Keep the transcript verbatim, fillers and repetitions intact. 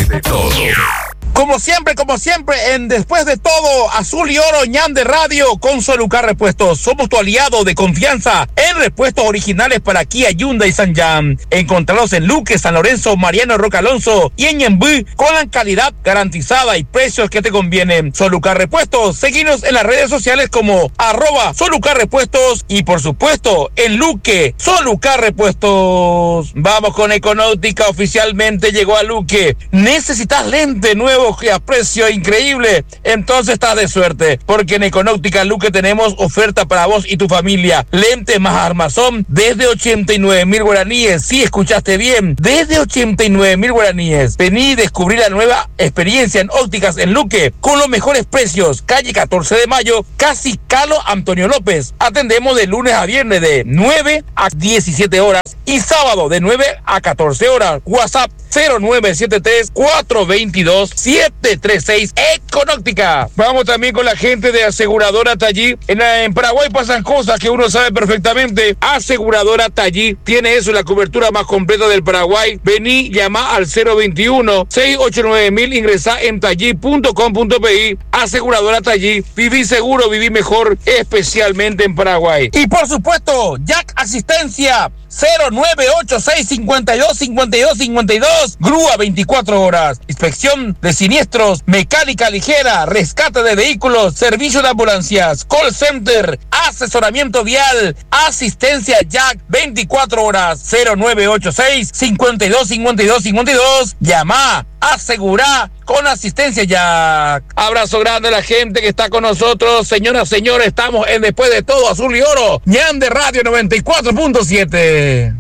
Después de todo. Como siempre, como siempre, en Después de Todo, Azul y Oro, Ñan de Radio, con Solucar Repuestos. Somos tu aliado de confianza en repuestos originales para Kia, Hyundai y San Jan. Encontralos en Luque, San Lorenzo, Mariano Roca Alonso y en Ñemby, con la calidad garantizada y precios que te convienen. Solucar Repuestos, seguinos en las redes sociales como arroba Solucar Repuestos y por supuesto en Luque, Solucar Repuestos. Vamos con Econóutica, oficialmente llegó a Luque. ¿Necesitas lente nuevo que a precio increíble? Entonces estás de suerte, porque en Econóutica Luque tenemos oferta para vos y tu familia. Lentes más armazón desde ochenta y nueve mil guaraníes. Sí, escuchaste bien, desde ochenta y nueve mil guaraníes. Vení y descubrí la nueva experiencia en ópticas en Luque con los mejores precios. Calle catorce de mayo, casi Calo Antonio López. Atendemos de lunes a viernes de nueve a diecisiete horas y sábado de nueve a catorce horas. WhatsApp cero nueve siete tres, cuatro dos dos, siete tres seis. Econóutica. Vamos también con la gente de Aseguradora Tallí. En, en Paraguay pasan cosas que uno sabe perfectamente. Aseguradora Tallí tiene eso, la cobertura más completa del Paraguay. Vení, llama al cero veintiuno, seiscientos ochenta y nueve mil, ingresá en tallí punto com punto pi. Aseguradora Tallí. Viví seguro, viví mejor, especialmente en Paraguay. Y por supuesto, Jack Asistencia. cero nueve ocho seis, cincuenta y dos, cincuenta y dos, cincuenta y dos. Grúa veinticuatro horas. Inspección de siniestros, mecánica ligera, rescate de vehículos, servicio de ambulancias, call center, asesoramiento vial, asistencia Jack veinticuatro horas. cero nueve ocho seis, cincuenta y dos, cincuenta y dos, cincuenta y dos. Llama, asegura con asistencia Jack. Abrazo grande a la gente que está con nosotros. Señoras, señores, estamos en Después de Todo, Azul y Oro, Ñan de Radio noventa y cuatro punto siete.